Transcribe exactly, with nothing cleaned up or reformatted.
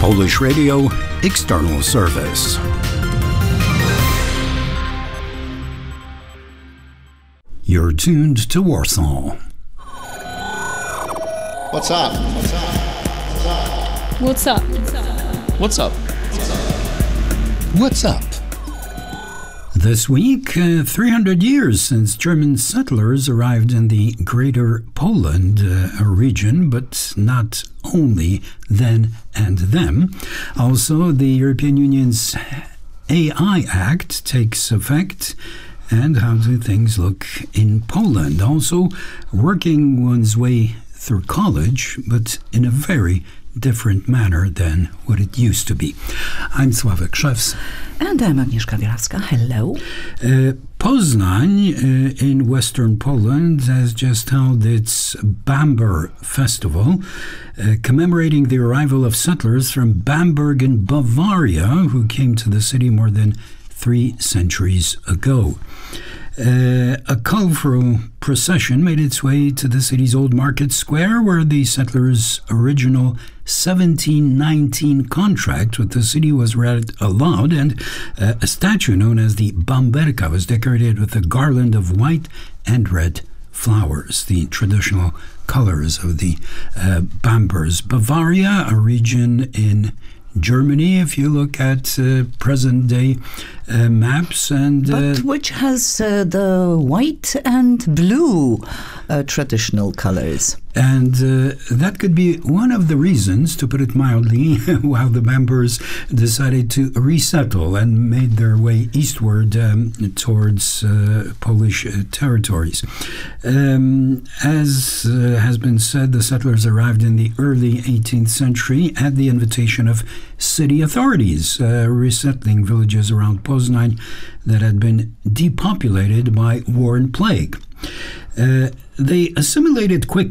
Polish Radio External Service. You're tuned to Warsaw. What's up? What's up? What's up? What's up? What's up? This week, uh, three hundred years since German settlers arrived in the Greater Poland uh, region, but not only then and them. Also, the European Union's A I Act takes effect. And how do things look in Poland? Also, working one's way through college, but in a very different manner than what it used to be. I'm Sławek Szewc. And I'm Agnieszka Wierawska. Hello. Uh, Poznań uh, in western Poland has just held its Bamber Festival, uh, commemorating the arrival of settlers from Bamberg in Bavaria, who came to the city more than three centuries ago. Uh, a colorful procession made its way to the city's old market square, where the settlers' original seventeen nineteen contract with the city was read aloud, and uh, a statue known as the Bamberka was decorated with a garland of white and red flowers, the traditional colors of the uh, Bambers. Bavaria, a region in Germany, if you look at uh, present-day uh, maps, and uh, but which has uh, the white and blue uh, traditional colors. And uh, that could be one of the reasons, to put it mildly, while the members decided to resettle and made their way eastward um, towards uh, Polish uh, territories. Um, as uh, has been said, the settlers arrived in the early eighteenth century at the invitation of city authorities, uh, resettling villages around Poznań that had been depopulated by war and plague. Uh, they assimilated quickly.